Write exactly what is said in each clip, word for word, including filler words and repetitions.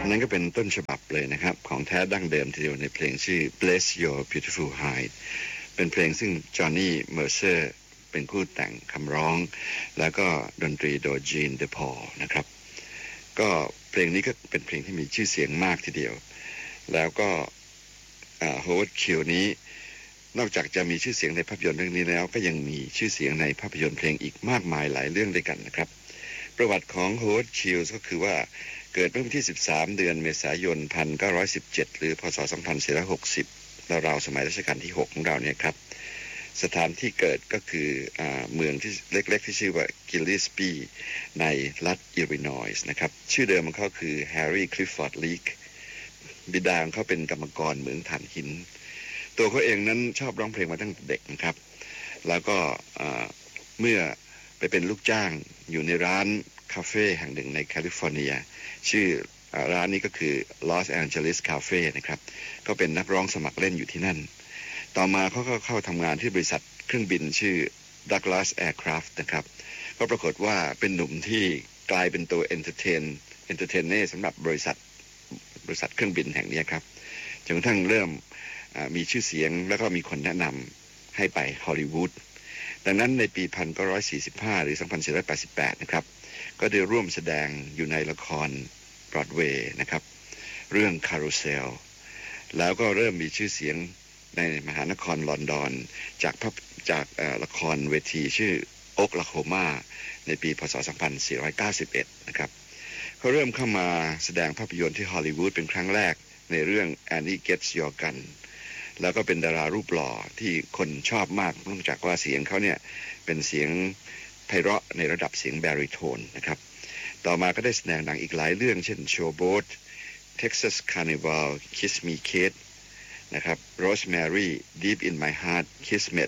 นั้นก็เป็นต้นฉบับเลยนะครับของแท้ดั้งเดิมทีเดียวในเพลงชื่อ Bless Your Beautiful Hide เป็นเพลงซึ่งจอห์นนี่เมอร์เซอร์เป็นผู้แต่งคำร้องแล้วก็ดนตรีโดยจีนเดพอลนะครับก็เพลงนี้ก็เป็นเพลงที่มีชื่อเสียงมากทีเดียวแล้วก็โฮเวิร์ดคิวนี้นอกจากจะมีชื่อเสียงในภาพยนตร์เรื่องนี้แล้วก็ยังมีชื่อเสียงในภาพยนตร์เพลงอีกมากมายหลายเรื่องด้วยกันนะครับประวัติของโฮเวิร์ดคิวก็คือว่าเกิดเมื่อวันที่สิบสามเดือนเมษายนหนึ่งพันเก้าร้อยสิบเจ็ดหรือพศสองพันสี่ร้อยหกสิบราวๆสมัยรัชกาลที่หกของเราเนี่ยครับสถานที่เกิดก็คืออ่าเมืองที่เล็กๆที่ชื่อว่ากิลลิสปีในรัฐอิลลินอยส์นะครับชื่อเดิมของเขาคือแฮร์รี่คลิฟฟอร์ดลีกบิดาของเขาเป็นกรรมกรเหมืองถ่านหินตัวเขาเองนั้นชอบร้องเพลงมาตั้งแต่เด็กนะครับแล้วก็เมื่อไปเป็นลูกจ้างอยู่ในร้านคาเฟ่แห่งหนึ่งในแคลิฟอร์เนียชื่อร้านนี้ก็คือ Los Angeles Cafe นะครับก็เป็นนักร้องสมัครเล่นอยู่ที่นั่นต่อมาเขาก็เข้าทำงานที่บริษัทเครื่องบินชื่อ Douglas Aircraft นะครับก็ปรากฏว่าเป็นหนุ่มที่กลายเป็นตัวเอนเตอร์เทนเอนเตอร์เทนเน่สำหรับบริษัทบริษัทเครื่องบินแห่งนี้ครับจนกระทั่งเริ่มมีชื่อเสียงแล้วก็มีคนแนะนำให้ไปฮอลลีวูดดังนั้นในปีหนึ่งพันเก้าร้อยสี่สิบห้าหรือสองพันสี่ร้อยแปดสิบแปดนะครับก็ได้ร่วมแสดงอยู่ในละครบรอดเวย์นะครับเรื่องคารูเซลแล้วก็เริ่มมีชื่อเสียงในมหานครลอนดอนจากภาพจากละครเวทีชื่อโอ๊คลาโฮมาในปีพศสองพันสี่ร้อยเก้าสิบเอ็ดนะครับเขาเริ่มเข้ามาแสดงภาพยนตร์ที่ฮอลลีวูดเป็นครั้งแรกในเรื่อง Annie Gets Your Gun แล้วก็เป็นดารารูปหล่อที่คนชอบมากเนื่องจากว่าเสียงเขาเนี่ยเป็นเสียงไพเราะในระดับเสียงแบริโทนนะครับต่อมาก็ได้แสดงหนังอีกหลายเรื่องเช่น Showboat Texas Carnival Kiss Me Kate นะครับ Rosemary Deep in My Heart Kismet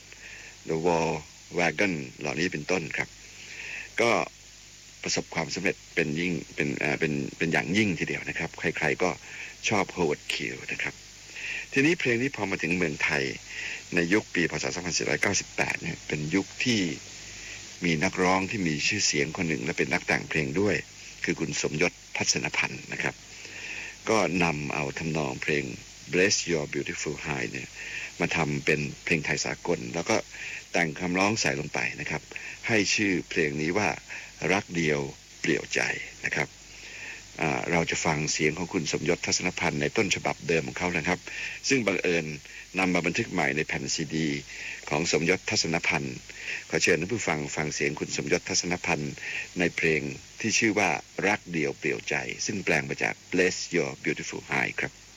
The War Wagon เหล่านี้เป็นต้นครับก็ประสบความสำเร็จเป็นยิ่งเป็นอ่าเป็นเป็นอย่างยิ่งทีเดียวนะครับใครๆก็ชอบโฮเวิร์ดคิวนะครับทีนี้เพลงนี้พอมาถึงเมืองไทยในยุคปีพศสองพันสี่ร้อยเก้าสิบแปดเนี่ยเป็นยุคที่มีนักร้องที่มีชื่อเสียงคนหนึ่งและเป็นนักแต่งเพลงด้วยคือคุณสมยศทัศนพันธ์นะครับก็นำเอาทำนองเพลง Bless Your Beautiful Hide เนี่ยมาทำเป็นเพลงไทยสากลแล้วก็แต่งคำร้องใส่ลงไปนะครับให้ชื่อเพลงนี้ว่ารักเดียวเปลี่ยวใจนะครับเราจะฟังเสียงของคุณสมยศทัศนพันธ์ในต้นฉบับเดิมของเขานะครับซึ่งบังเอิญนำมาบันทึกใหม่ในแผ่นซีดีของสมยศทัศนพันธ์ขอเชิญท่านผู้ฟังฟังเสียงคุณสมยศทัศนพันธ์ในเพลงที่ชื่อว่ารักเดียวเปลี่ยวใจซึ่งแปลงมาจาก Bless Your Beautiful Hide ครับ